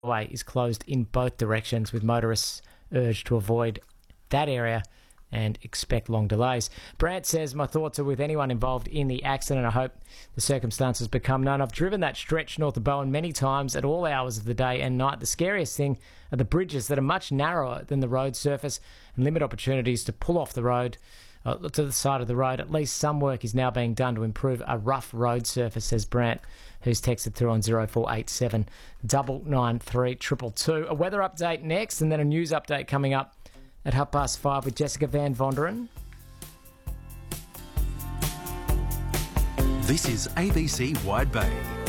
Way is closed in both directions, with motorists urged to avoid that area and expect long delays. Brant says, my thoughts are with anyone involved in the accident. I hope the circumstances become known. I've driven that stretch north of Bowen many times at all hours of the day and night. The scariest thing are the bridges that are much narrower than the road surface and limit opportunities to pull off the road to the side of the road. At least some work is now being done to improve a rough road surface, says Brant, who's texted through on 0487 993 222. A weather update next, and then a news update coming up at 5:30 with Jessica Van Vonderen. This is ABC Wide Bay.